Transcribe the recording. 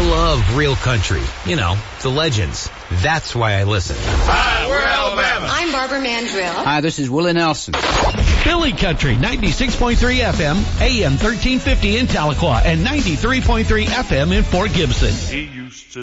love real country. You know, the legends. That's why I listen. Hi, we're Alabama. I'm Barbara Mandrill. Hi, this is Willie Nelson. Philly Country, 96.3 FM, AM 1350 in Tahlequah, and 93.3 FM in Fort Gibson. He used to